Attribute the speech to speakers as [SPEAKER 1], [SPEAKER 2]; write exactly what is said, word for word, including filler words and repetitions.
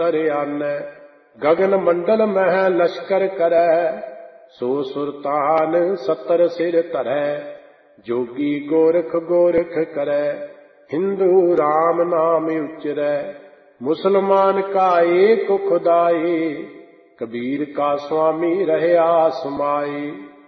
[SPEAKER 1] आनै। गगन मंडल मह लश्कर करै, सो सुरतान सतर सिर धरै। जोगी गोरख गोरख करै, हिंदू राम नाम उचरै। मुसलमान का एक खुदाई, कबीर का स्वामी रहया समाई।